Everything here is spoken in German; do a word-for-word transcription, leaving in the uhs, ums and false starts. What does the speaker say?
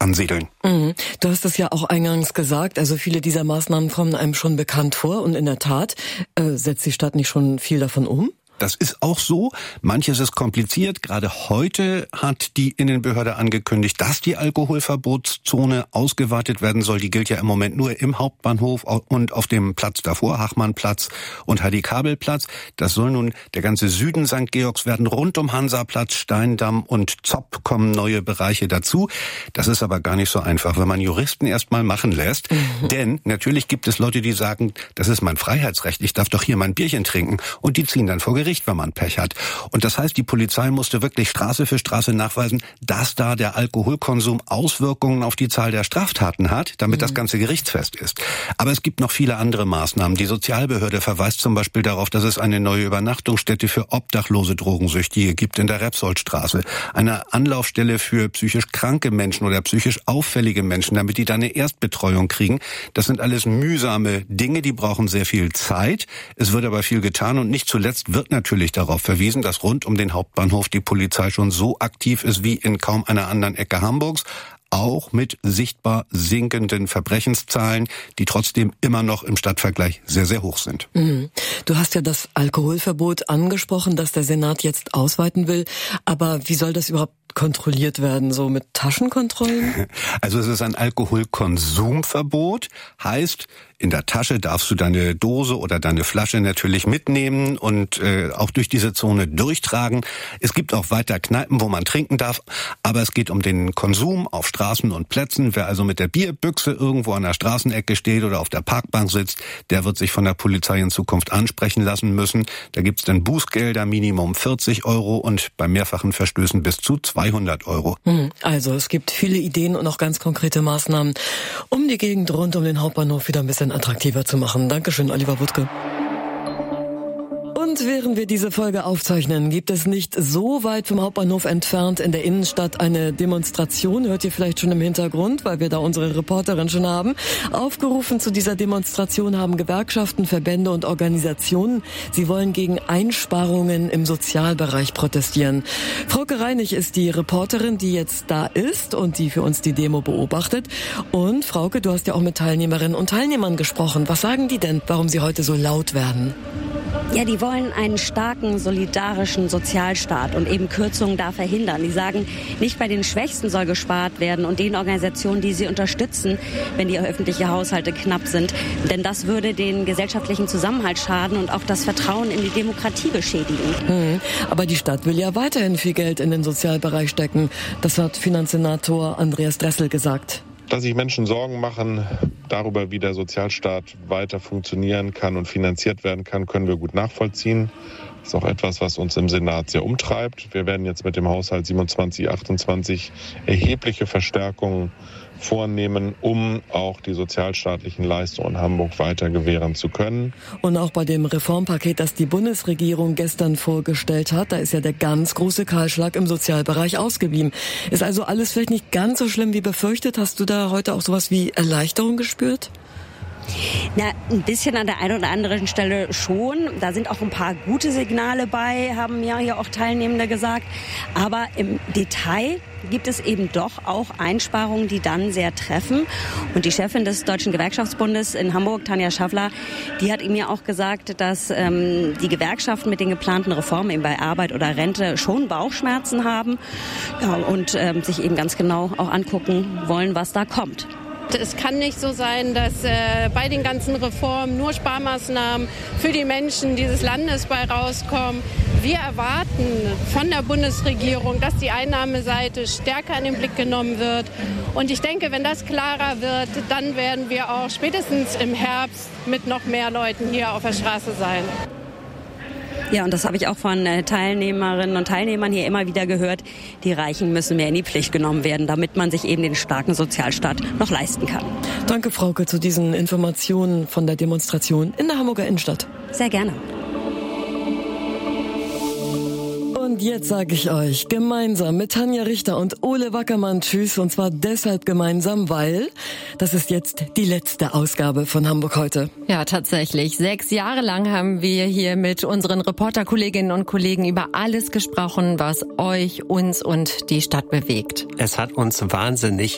ansiedeln. Mhm. Du hast es ja auch eingangs gesagt, also viele dieser Maßnahmen kommen einem schon bekannt vor und in der Tat, äh, setzt die Stadt nicht schon viel davon um? Das ist auch so. Manches ist kompliziert. Gerade heute hat die Innenbehörde angekündigt, dass die Alkoholverbotszone ausgeweitet werden soll. Die gilt ja im Moment nur im Hauptbahnhof und auf dem Platz davor, Hachmannplatz und Heidi-Kabel-Platz. Das soll nun der ganze Süden Sankt Georgs werden. Rund um Hansaplatz, Steindamm und Zopp kommen neue Bereiche dazu. Das ist aber gar nicht so einfach, wenn man Juristen erst mal machen lässt. Mhm. Denn natürlich gibt es Leute, die sagen, das ist mein Freiheitsrecht, ich darf doch hier mein Bierchen trinken. Und die ziehen dann vor Gericht, wenn man Pech hat. Und das heißt, die Polizei musste wirklich Straße für Straße nachweisen, dass da der Alkoholkonsum Auswirkungen auf die Zahl der Straftaten hat, damit mhm. das Ganze gerichtsfest ist. Aber es gibt noch viele andere Maßnahmen. Die Sozialbehörde verweist zum Beispiel darauf, dass es eine neue Übernachtungsstätte für obdachlose Drogensüchtige gibt in der Repsoldstraße. Eine Anlaufstelle für psychisch kranke Menschen oder psychisch auffällige Menschen, damit die da eine Erstbetreuung kriegen. Das sind alles mühsame Dinge, die brauchen sehr viel Zeit. Es wird aber viel getan und nicht zuletzt wird natürlich darauf verwiesen, dass rund um den Hauptbahnhof die Polizei schon so aktiv ist wie in kaum einer anderen Ecke Hamburgs, auch mit sichtbar sinkenden Verbrechenszahlen, die trotzdem immer noch im Stadtvergleich sehr, sehr hoch sind. Mhm. Du hast ja das Alkoholverbot angesprochen, das der Senat jetzt ausweiten will. Aber wie soll das überhaupt kontrolliert werden, so mit Taschenkontrollen? Also es ist ein Alkoholkonsumverbot, heißt, in der Tasche darfst du deine Dose oder deine Flasche natürlich mitnehmen und äh, auch durch diese Zone durchtragen. Es gibt auch weiter Kneipen, wo man trinken darf, aber es geht um den Konsum auf Straßen und Plätzen. Wer also mit der Bierbüchse irgendwo an der Straßenecke steht oder auf der Parkbank sitzt, der wird sich von der Polizei in Zukunft ansprechen lassen müssen. Da gibt's dann Bußgelder, Minimum vierzig Euro und bei mehrfachen Verstößen bis zu zweihundert Euro. Also es gibt viele Ideen und auch ganz konkrete Maßnahmen, um die Gegend rund um den Hauptbahnhof wieder ein bisschen attraktiver zu machen. Dankeschön, Oliver Wuttke. Und während wir diese Folge aufzeichnen, gibt es nicht so weit vom Hauptbahnhof entfernt in der Innenstadt eine Demonstration. Hört ihr vielleicht schon im Hintergrund, weil wir da unsere Reporterin schon haben. Aufgerufen zu dieser Demonstration haben Gewerkschaften, Verbände und Organisationen. Sie wollen gegen Einsparungen im Sozialbereich protestieren. Frauke Reinig ist die Reporterin, die jetzt da ist und die für uns die Demo beobachtet. Und Frauke, du hast ja auch mit Teilnehmerinnen und Teilnehmern gesprochen. Was sagen die denn, warum sie heute so laut werden? Ja, die wollen einen starken, solidarischen Sozialstaat und eben Kürzungen da verhindern. Die sagen, nicht bei den Schwächsten soll gespart werden und den Organisationen, die sie unterstützen, wenn die öffentlichen Haushalte knapp sind. Denn das würde den gesellschaftlichen Zusammenhalt schaden und auch das Vertrauen in die Demokratie beschädigen. Hm, aber die Stadt will ja weiterhin viel Geld in den Sozialbereich stecken. Das hat Finanzsenator Andreas Dressel gesagt. Dass sich Menschen Sorgen machen darüber, wie der Sozialstaat weiter funktionieren kann und finanziert werden kann, können wir gut nachvollziehen. Das ist auch etwas, was uns im Senat sehr umtreibt. Wir werden jetzt mit dem Haushalt siebenundzwanzig achtundzwanzig erhebliche Verstärkungen vornehmen, um auch die sozialstaatlichen Leistungen in Hamburg weiter gewähren zu können. Und auch bei dem Reformpaket, das die Bundesregierung gestern vorgestellt hat, da ist ja der ganz große Kahlschlag im Sozialbereich ausgeblieben. Ist also alles vielleicht nicht ganz so schlimm wie befürchtet? Hast du da heute auch sowas wie Erleichterung gespürt? Na, ein bisschen an der einen oder anderen Stelle schon. Da sind auch ein paar gute Signale bei, haben ja hier auch Teilnehmende gesagt. Aber im Detail gibt es eben doch auch Einsparungen, die dann sehr treffen. Und die Chefin des Deutschen Gewerkschaftsbundes in Hamburg, Tanja Schaffler, die hat mir auch gesagt, dass ähm, die Gewerkschaften mit den geplanten Reformen eben bei Arbeit oder Rente schon Bauchschmerzen haben, ja, und ähm, sich eben ganz genau auch angucken wollen, was da kommt. Es kann nicht so sein, dass äh, bei den ganzen Reformen nur Sparmaßnahmen für die Menschen dieses Landes bei rauskommen. Wir erwarten von der Bundesregierung, dass die Einnahmeseite stärker in den Blick genommen wird. Und ich denke, wenn das klarer wird, dann werden wir auch spätestens im Herbst mit noch mehr Leuten hier auf der Straße sein. Ja, und das habe ich auch von Teilnehmerinnen und Teilnehmern hier immer wieder gehört. Die Reichen müssen mehr in die Pflicht genommen werden, damit man sich eben den starken Sozialstaat noch leisten kann. Danke, Frauke, zu diesen Informationen von der Demonstration in der Hamburger Innenstadt. Sehr gerne. Und jetzt sage ich euch, gemeinsam mit Tanja Richter und Ole Wackermann tschüss. Und zwar deshalb gemeinsam, weil das ist jetzt die letzte Ausgabe von Hamburg heute. Ja, tatsächlich. Sechs Jahre lang haben wir hier mit unseren Reporterkolleginnen und Kollegen über alles gesprochen, was euch, uns und die Stadt bewegt. Es hat uns wahnsinnig